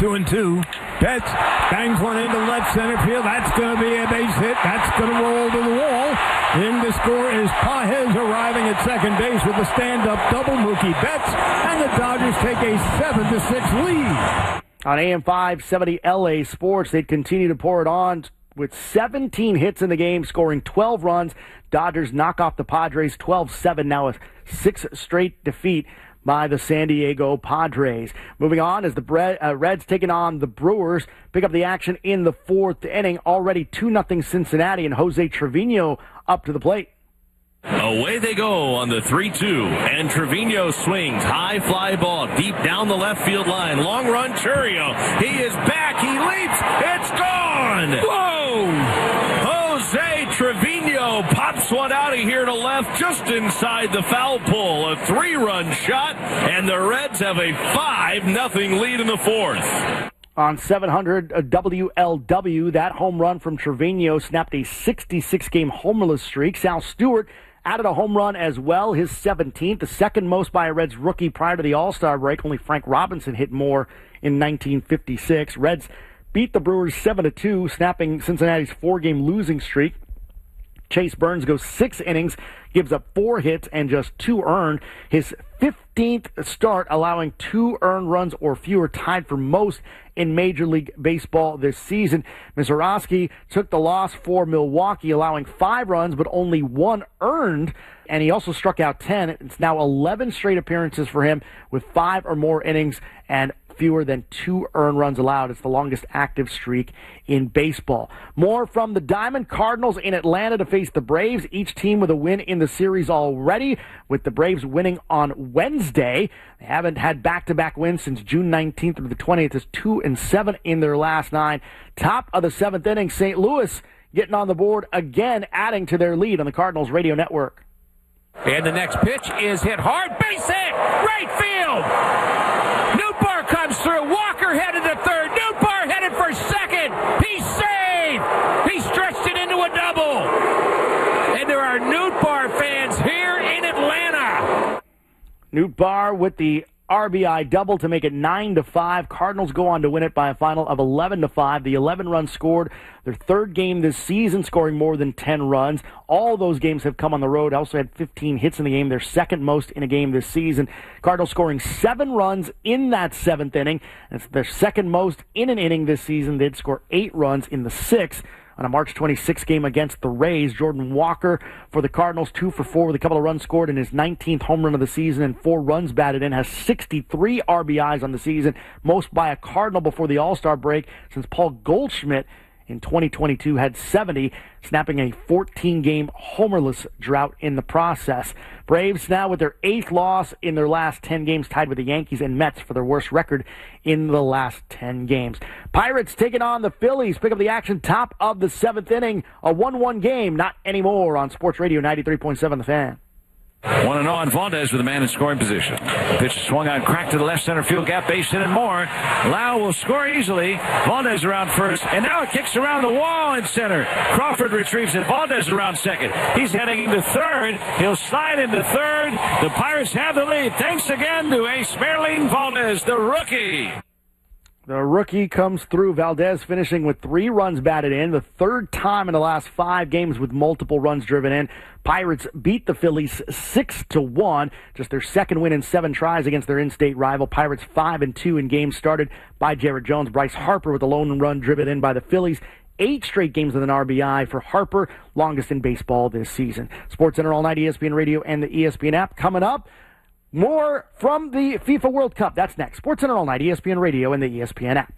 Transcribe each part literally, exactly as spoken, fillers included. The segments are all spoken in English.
two and two. Betts bangs one into left center field. That's going to be a base hit. That's going to roll to the wall. In to score is Pages, arriving at second base with a stand-up double. Mookie Betts, and the Dodgers take a seven to six lead. On A M five seventy L A Sports, they'd continue to pour it on with seventeen hits in the game, scoring twelve runs. Dodgers knock off the Padres twelve seven, now a six straight defeat by the San Diego Padres. Moving on, as the Bre- uh, Reds taking on the Brewers, pick up the action in the fourth inning. Already two nothing Cincinnati, and Jose Trevino up to the plate. Away they go on the three two, and Trevino swings. High fly ball deep down the left field line. Long run, Chourio. He is back. He leaps. It's gone. Whoa! Jose Trevino pops one out of here to left just inside the foul pole. A three-run shot, and the Reds have a five nothing lead in the fourth. On seven hundred W L W, that home run from Trevino snapped a sixty-six game homerless streak. Sal Stewart added a home run as well, his seventeenth, the second most by a Reds rookie prior to the All-Star break. Only Frank Robinson hit more in nineteen fifty-six. Reds beat the Brewers seven to two, snapping Cincinnati's four-game losing streak. Chase Burns goes six innings, gives up four hits and just two earned. His fifteenth start, allowing two earned runs or fewer, tied for most in Major League Baseball this season. Mizorowski took the loss for Milwaukee, allowing five runs but only one earned, and he also struck out ten. It's now eleven straight appearances for him with five or more innings and fewer than two earned runs allowed. It's the longest active streak in baseball. More from the Diamond Cardinals in Atlanta to face the Braves, each team with a win in the series already, with the Braves winning on Wednesday. They haven't had back-to-back wins since June nineteenth through the twentieth. It's two and seven in their last nine. Top of the seventh inning, Saint Louis getting on the board again, adding to their lead on the Cardinals radio network. And the next pitch is hit hard. Base hit! Right field! Nootbaar comes through. Walker headed to third. Nootbaar headed for second. He's saved! He stretched it into a double. And there are Nootbaar fans here in Atlanta. Nootbaar with the R B I double to make it nine to five. Cardinals go on to win it by a final of eleven to five. The eleven runs scored their third game this season, scoring more than ten runs. All those games have come on the road. Also had fifteen hits in the game, their second most in a game this season. Cardinals scoring seven runs in that seventh inning. It's their second most in an inning this season. They'd score eight runs in the sixth. On a March twenty-sixth game against the Rays, Jordan Walker for the Cardinals, two for four with a couple of runs scored in his nineteenth home run of the season and four runs batted in, has sixty-three R B Is on the season, most by a Cardinal before the All-Star break since Paul Goldschmidt in twenty twenty-two had seventy, snapping a fourteen game homerless drought in the process. Braves now with their eighth loss in their last ten games, tied with the Yankees and Mets for their worst record in the last ten games. Pirates taking on the Phillies. Pick up the action top of the seventh inning. A one one game, not anymore, on Sports Radio ninety-three point seven The Fan. One and on Valdez with a man in scoring position. Pitch swung on, crack to the left center field gap, base hit and more. Lau will score easily. Valdez around first, and now it kicks around the wall in center. Crawford retrieves it. Valdez around second. He's heading into third. He'll slide into third. The Pirates have the lead. Thanks again to Ace Merlin Valdez, the rookie. The rookie comes through. Valdez finishing with three runs batted in, the third time in the last five games with multiple runs driven in. Pirates beat the Phillies six to one, just their second win in seven tries against their in-state rival. Pirates five and two in games started by Jared Jones. Bryce Harper with a lone run driven in by the Phillies. Eight straight games with an R B I for Harper, longest in baseball this season. SportsCenter all night, E S P N Radio and the E S P N app. Coming up, more from the FIFA World Cup. That's next. SportsCenter all night, E S P N Radio and the E S P N app.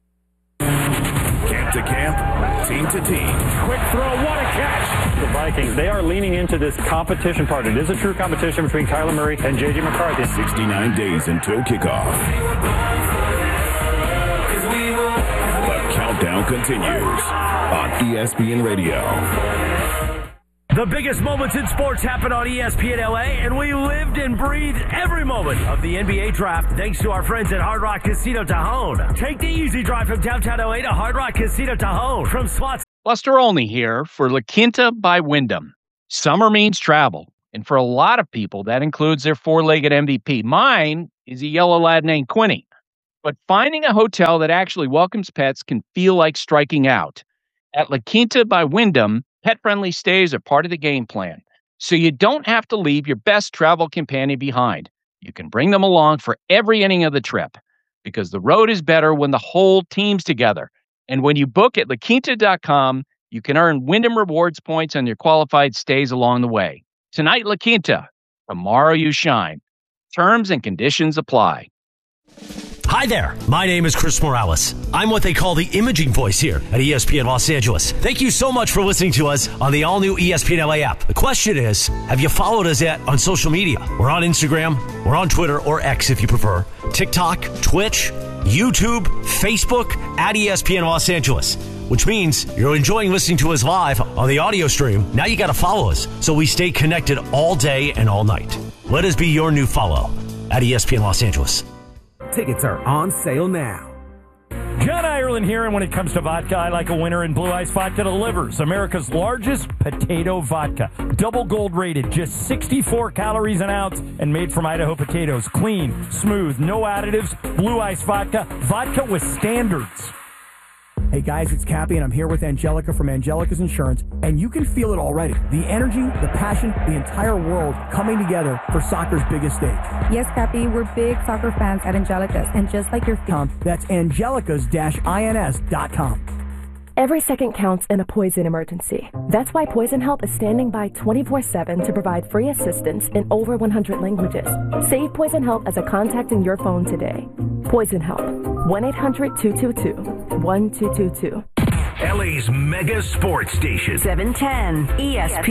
Camp to camp, team to team. Quick throw, what a catch! The Vikings, they are leaning into this competition part. It is a true competition between Kyler Murray and J J McCarthy. sixty-nine days until kickoff. The countdown continues on E S P N Radio. The biggest moments in sports happen on E S P N L A, and we lived and breathed every moment of the N B A draft thanks to our friends at Hard Rock Casino Tajon. Take the easy drive from downtown L A to Hard Rock Casino Tajon. From slots. Buster Olney here for La Quinta by Wyndham. Summer means travel, and for a lot of people, that includes their four-legged M V P. Mine is a yellow lad named Quinny. But finding a hotel that actually welcomes pets can feel like striking out. At La Quinta by Wyndham, pet-friendly stays are part of the game plan, so you don't have to leave your best travel companion behind. You can bring them along for every inning of the trip, because the road is better when the whole team's together. And when you book at La Quinta dot com, you can earn Wyndham Rewards points on your qualified stays along the way. Tonight, La Quinta. Tomorrow, you shine. Terms and conditions apply. Hi there, my name is Chris Morales. I'm what they call the imaging voice here at E S P N Los Angeles. Thank you so much for listening to us on the all-new E S P N L A app. The question is, have you followed us yet on social media? We're on Instagram, we're on Twitter, or X if you prefer, TikTok, Twitch, YouTube, Facebook, at E S P N Los Angeles, which means you're enjoying listening to us live on the audio stream. Now you got to follow us so we stay connected all day and all night. Let us be your new follow at E S P N Los Angeles. Tickets are on sale now. John Ireland here, and when it comes to vodka, I like a winner, and Blue Ice Vodka delivers. America's largest potato vodka. Double gold rated, just sixty-four calories an ounce, and made from Idaho potatoes. Clean, smooth, no additives. Blue Ice Vodka. Vodka with standards. Hey guys, it's Cappy, and I'm here with Angelica from Angelica's Insurance, and you can feel it already. The energy, the passion, the entire world coming together for soccer's biggest stage. Yes, Cappy, we're big soccer fans at Angelica's, and just like your feet. That's angelicas dash ins dot com. Every second counts in a poison emergency. That's why Poison Help is standing by twenty-four seven to provide free assistance in over one hundred languages. Save Poison Help as a contact in your phone today. Poison Help, one eight hundred two two two one two two two. L A's mega sports station. seven ten E S P N.